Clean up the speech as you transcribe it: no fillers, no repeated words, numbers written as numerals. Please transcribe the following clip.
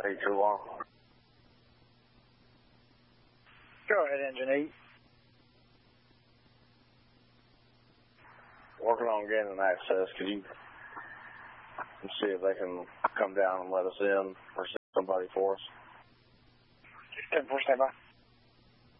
Take too long. Go ahead, Engine 8. Working on getting an access. Could you see if they can come down and let us in or send somebody for us? 10-4, stand by.